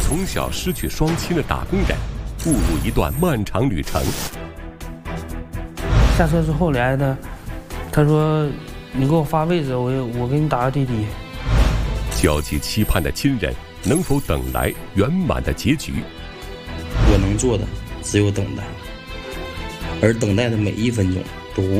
从小失去双亲的打工人，步入一段漫长旅程。 下车之后来的，他说：“你给我发位置，我给你打个滴滴。” 焦急期盼的亲人能否等来圆满的结局？ 我能做的只有等待，而等待的每一分钟都